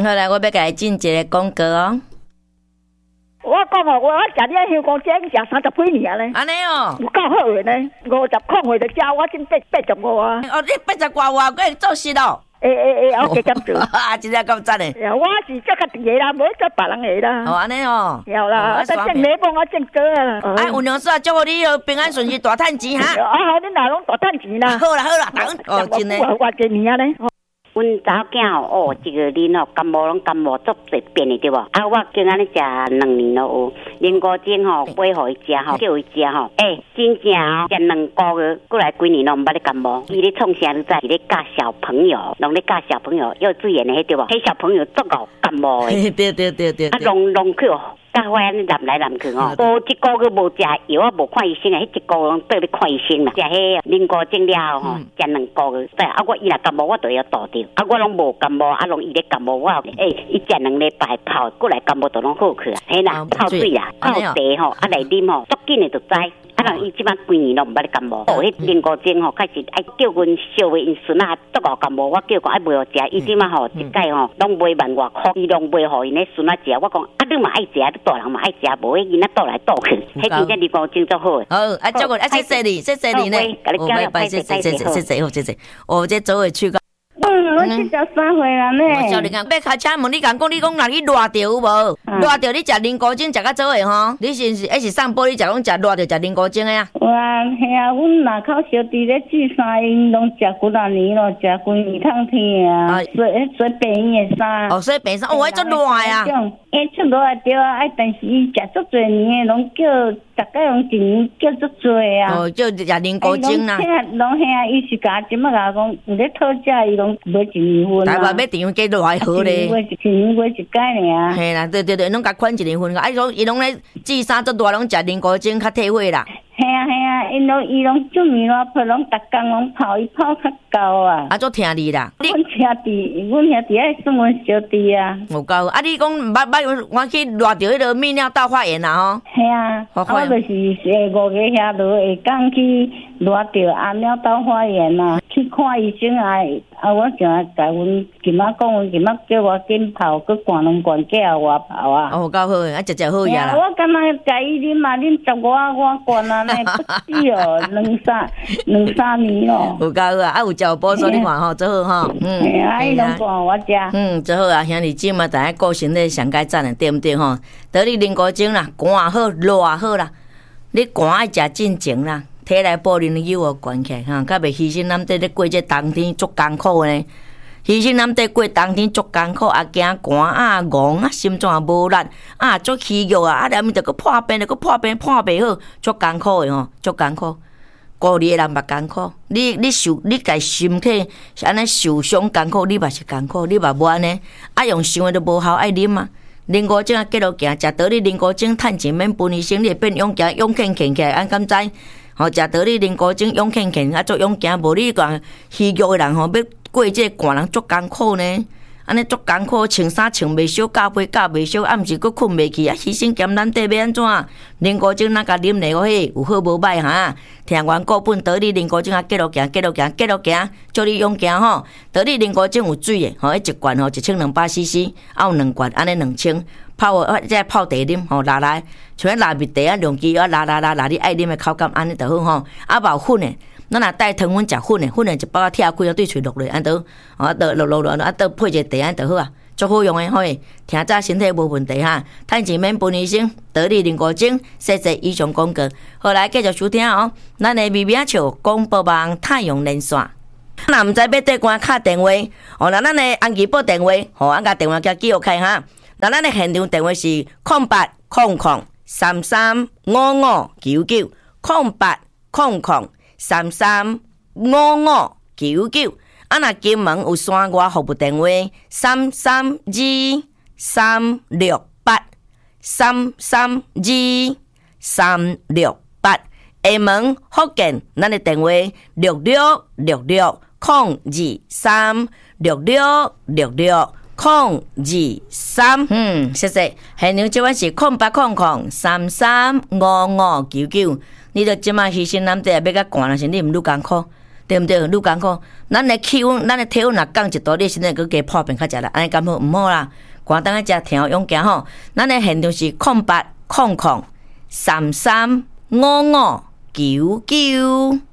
好啦，我要甲你进一个广告哦。 我讲哦，我食你香港煎食30几年咧。 安尼哦， 有够好诶呢，50块货就食我真85啊。 哦，你80外我会做事咯。 我加减做。 啊，真正够赞诶！ 我是做家己诶啦，无做别人诶啦。 哦，安尼哦。 有啦，我正礼帮我正做啊。 哎，有粮煞，祝福你平安顺遂，大趁钱哈。 好，你哪拢大趁钱啦？ 好啦，哦，真诶。 我几年啊咧？ 阮查某囝哦，这个人哦，感冒拢感冒足侪变的对无？啊，我今仔日食2年咯，有莲菇精吼，买互伊食吼，叫伊食吼。真正哦，食2个月，过来几年拢毋捌咧感冒。伊咧创啥你知？伊咧教小朋友，拢咧教小朋友幼稚园的迄对无？迄小朋友足够感冒的。 对。 啊，弄去哦。教坏安尼南来南去哦，无一个月无食药啊，无看医生啊，迄一个月倒咧看医生啦。食迄莲菇精了吼，食2个月，对啊，我伊若感冒，我就要倒掉。啊，我拢无感冒，啊，拢伊咧感冒，我伊食2礼拜泡，过来感冒就拢好去啊。嘿啦，泡水啦，泡茶吼，啊来啉吼，足紧的就知。啊，人伊即摆几年拢毋捌咧感冒。迄莲菇精吼，开始爱叫阮小妹因孙仔足够感冒，我叫讲爱买互食，伊即摆吼一届吼拢买1万外箍，伊拢买互因咧孙仔食。我讲啊，你嘛爱食，你大人嘛爱食，无迄囡仔倒来倒去，迄真正莲菇精足好诶。 好，啊，祝福谢谢你呢。哦，拜谢谢。哦，这做会去个。 我73岁啦呢。 我少年讲，要开车问你讲，你讲若去热着有无？热着你食莲菇精食较早诶吼？你是上坡你食讲食热着食莲菇精诶啊？ 有啊，嘿啊，阮若口小弟咧煮衫，因拢食几啊年咯，食几年通天啊。水白衣诶衫。 哦，所以白衫，哦，迄足热啊。 出热对啊，但是伊食足侪年诶，拢叫大概用一年叫足侪啊。 哦，叫食莲菇精啦。 拢嘿啊，伊是甲即摆甲讲有咧讨价，伊拢买1年份啊。 台湾要订几偌好咧？ 一年买一届尔。 嘿啦，对，拢甲款1年份，啊，伊拢咧煮衫足热，拢食莲菇精较退火啦。 嘿啊，伊拢做面咯，泡拢逐工拢泡，伊泡较够啊。 啊，足疼你啦！ 阮兄弟爱算阮小弟啊。 有够啊！你讲捌我去热着迄个泌尿道发炎啦吼？ 嘿啊，我就是5个遐落下讲去热着泌尿道发炎啦，去看医生我就甲阮今仔讲，阮今仔叫我紧泡，去灌2罐叫我泡啊。 哦，够好啊，食好呀啦。 我敢若甲伊啉嘛，啉15我罐啊，呢不止哦，2、3年咯。 有够好啊！有食有补助，你看吼，做好吼。 伊拢灌我食。 做好啊，兄弟姊妹，大家顾身体上该赞的，对不对吼？得你莲菇精啦，寒好，热好啦，你寒爱食进前啦。体内保龄油哦，关起哈，较袂牺牲咱咧过这冬天足艰苦呢。牺牲咱咧过冬天足艰苦，啊惊寒啊戆啊，心脏也无力啊，足虚弱啊，连面着个破病，破袂好，足艰苦的吼，足艰苦。孤立的人嘛艰苦，你家身体是安尼受伤艰苦，你嘛是艰苦，你嘛无安尼，啊用想的都无效，爱啉啊。莲菇精啊，继续行，食道理莲菇精，趁钱免分医生，你会变勇健，勇健健起来，安敢知？吼，食道理莲菇精，勇健健，啊，足勇健，无你讲虚弱的人吼，要过这个寒人足艰苦呢。安尼足艰苦，穿衫穿袂少，教袂少，啊，毋是佫困袂去，啊，牺牲减咱底要安怎？莲菇精咱甲啉咧，我迄有好无歹哈？听完各本道理莲菇精啊，继续行，祝你勇健吼。道理莲菇精有水诶，吼，迄一罐吼1200cc，啊有2罐，安尼2000。泡再泡茶啉吼，拉来，像拉蜜茶啊，量机啊，拉，你爱啉的口感安尼就好吼。啊，无粉诶，咱若带糖粉食粉诶一包啊，拆开啊，对喙落咧，安倒，啊，倒落，啊，倒配一个茶安就好啊，足好用诶吼。听早身体无问题哈，趁钱免分医生，得力莲菇精，谢谢以上广告。好来继续收听哦，咱的微微笑广播网太阳连线。若毋知要对官敲电话，哦，那咱的安吉报电话，吼，俺甲电话叫记录开哈。那咱的现场电话是0800335599，0800335599。啊，若金门有山外服务电话332368，332368。厦门福建，咱的电话6666020366660203。谢谢。现场这晚是0800335599。你着即马牺牲咱底要甲寒，若是你毋愈艰苦。 对毋对？愈艰苦，咱的气温、咱的体温若降一度，你身体佫加破病较食啦，安尼敢好毋好啦？寒当个食听勇行吼，咱的现场是0800335599。